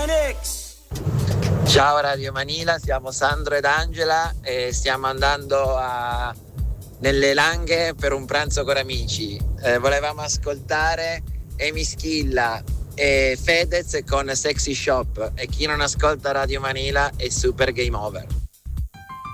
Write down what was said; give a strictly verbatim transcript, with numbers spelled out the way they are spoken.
Ciao Radio Manila, siamo Sandro ed Angela e stiamo andando a... nelle Langhe per un pranzo con amici. Eh, volevamo ascoltare Emi Schilla e Fedez con Sexy Shop, e chi non ascolta Radio Manila è super game over.